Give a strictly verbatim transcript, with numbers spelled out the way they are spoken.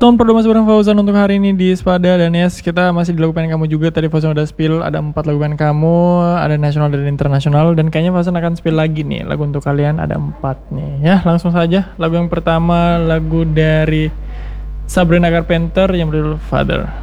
Tahun pertama bareng Fauzan untuk hari ini di Spada. Dan yes, kita masih di lagu pengen kamu juga. Tadi Fauzan udah spill ada empat lagu pengen kamu, ada nasional dan internasional. Dan kayaknya Fauzan akan spill lagi nih lagu untuk kalian, ada empat nih. Ya langsung saja, lagu yang pertama lagu dari Sabrina Carpenter yang berjudul Father.